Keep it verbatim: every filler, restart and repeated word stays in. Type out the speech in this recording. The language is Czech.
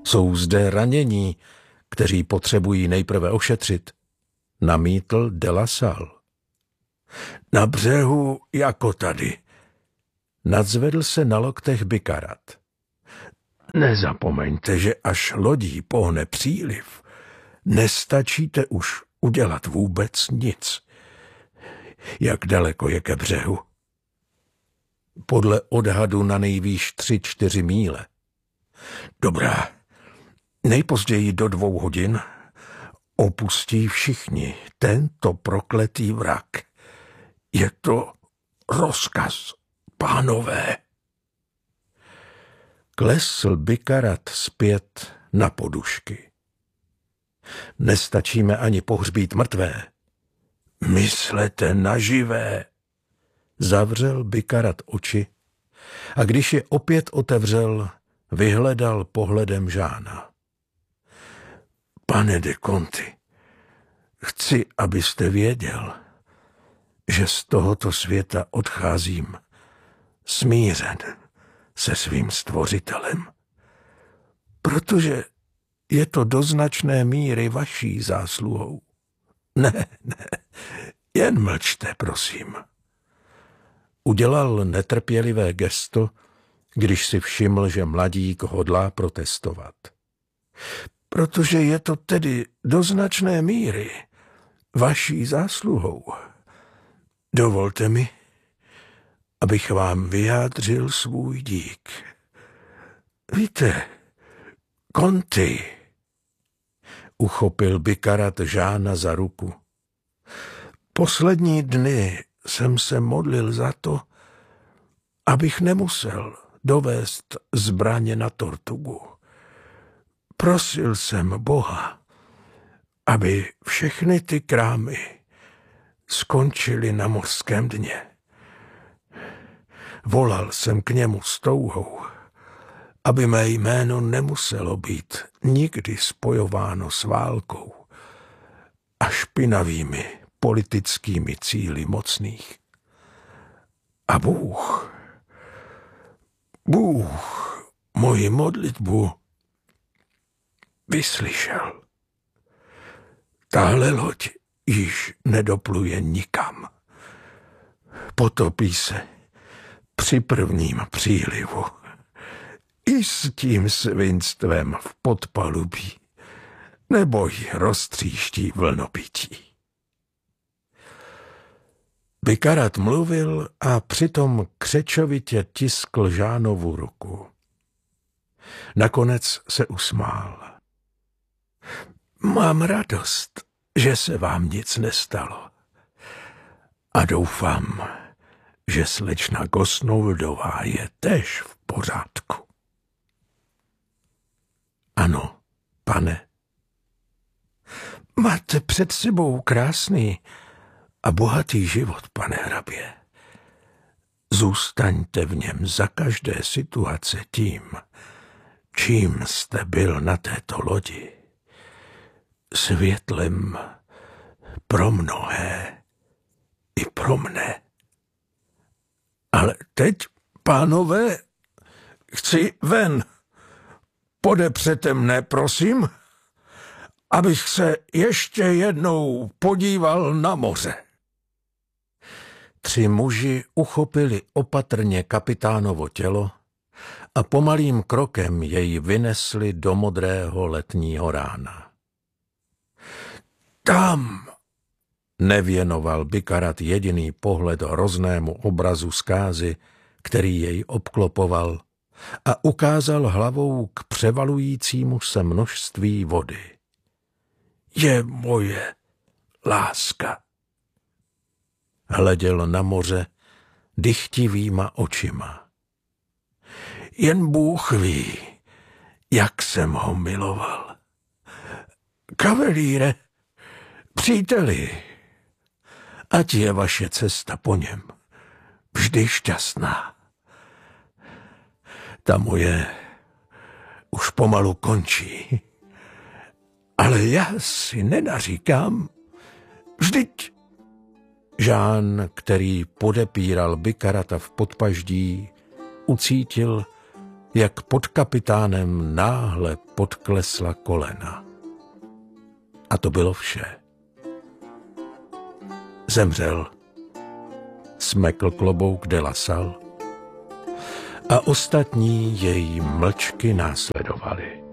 Jsou zde ranění, kteří potřebují nejprve ošetřit, namítl de La Salle. Na břehu jako tady. Nadzvedl se na loktech Bicarat. Nezapomeňte, že až lodí pohne příliv, nestačíte už udělat vůbec nic. Jak daleko je ke břehu? Podle odhadu na nejvýš tři, čtyři míle. Dobrá, nejpozději do dvou hodin opustí všichni tento prokletý vrak. Je to rozkaz, pánové. Klesl Bicarat zpět na podušky. Nestačíme ani pohřbít mrtvé. Myslete na živé. Zavřel Bicarat oči a když je opět otevřel, vyhledal pohledem Jeana. Pane de Conti, chci, abyste věděl, že z tohoto světa odcházím smířen se svým stvořitelem, protože je to do značné míry vaší zásluhou. Ne, ne, jen mlčte, prosím. Udělal netrpělivé gesto, když si všiml, že mladík hodlá protestovat. Protože je to tedy do značné míry vaší zásluhou. Dovolte mi, abych vám vyjádřil svůj dík. Víte, Conti, uchopil Bicarat Jeana za ruku. Poslední dny jsem se modlil za to, abych nemusel dovést zbraně na Tortugu. Prosil jsem Boha, aby všechny ty krámy skončily na mořském dně. Volal jsem k němu s touhou, aby mé jméno nemuselo být nikdy spojováno s válkou a špinavými politickými cíli mocných. A Bůh, Bůh moji modlitbu vyslyšel. Tahle loď již nedopluje nikam. Potopí se při prvním přílivu. I s tím svinstvem v podpalubí, nebo ji roztříští vlnopití. Bicarat mluvil a přitom křečovitě tiskl Jeanovu ruku. Nakonec se usmál. Mám radost, že se vám nic nestalo. A doufám, že slečna Gosnoldová je též v pořádku. Ano, pane. Máte před sebou krásný a bohatý život, pane hrabě. Zůstaňte v něm za každé situace tím, čím jste byl na této lodi. Světlem pro mnohé i pro mne. Ale teď, pánové, chci ven. Podepřete mne, prosím, abych se ještě jednou podíval na moře. Tři muži uchopili opatrně kapitánovo tělo a pomalým krokem jej vynesli do modrého letního rána. Tam nevěnoval Bicarat jediný pohled hroznému obrazu zkázy, který jej obklopoval, a ukázal hlavou k převalujícímu se množství vody. Je moje láska. Hleděl na moře dychtivýma očima. Jen Bůh ví, jak jsem ho miloval. Kavalíre, příteli, ať je vaše cesta po něm vždy šťastná. Ta moje už pomalu končí, ale já si nenaříkám. Vždyť Jean, který podepíral Bicarata v podpaždí, ucítil, jak pod kapitánem náhle podklesla kolena. A to bylo vše. Zemřel. Smekl klobouk de la Salle a ostatní jej mlčky následovali.